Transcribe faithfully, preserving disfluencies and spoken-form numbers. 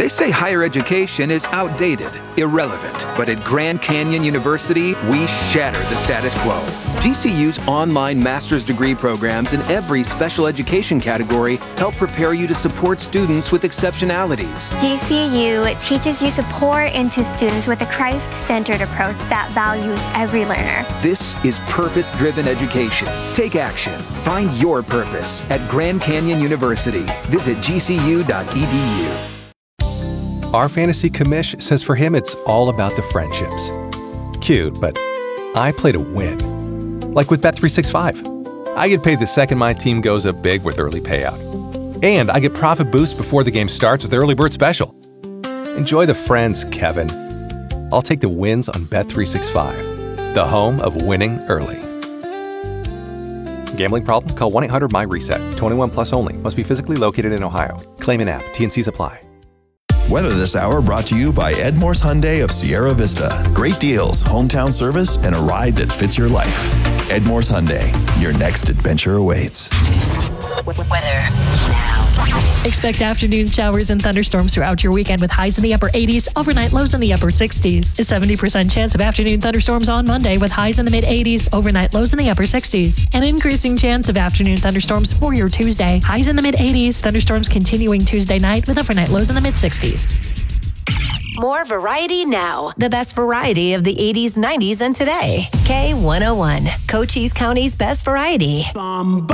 They say higher education is outdated, irrelevant. But at Grand Canyon University, we shatter the status quo. G C U's online master's degree programs in every special education category help prepare you to support students with exceptionalities. G C U teaches you to pour into students with a Christ-centered approach that values every learner. This is purpose-driven education. Take action. Find your purpose at Grand Canyon University. Visit g c u dot e d u. Our fantasy commish says for him it's all about the friendships. Cute, but I play to win. Like with Bet three sixty-five. I get paid the second my team goes up big with early payout. And I get profit boost before the game starts with Early Bird Special. Enjoy the friends, Kevin. I'll take the wins on Bet three sixty-five, the home of winning early. Gambling problem? Call one eight hundred M Y reset. twenty-one plus only. Must be physically located in Ohio. Claim in app. T N Cs apply. Weather this hour brought to you by Edmore's Hyundai of Sierra Vista. Great deals, hometown service, and a ride that fits your life. Edmore's Hyundai. Your next adventure awaits. Weather now. Expect afternoon showers and thunderstorms throughout your weekend with highs in the upper eighties, overnight lows in the upper sixties. A seventy percent chance of afternoon thunderstorms on Monday with highs in the mid eighties, overnight lows in the upper sixties. An increasing chance of afternoon thunderstorms for your Tuesday. Highs in the mid eighties, thunderstorms continuing Tuesday night with overnight lows in the mid sixties. More variety now. The best variety of the eighties, nineties, and today. K one oh one, Cochise County's best variety. Somebody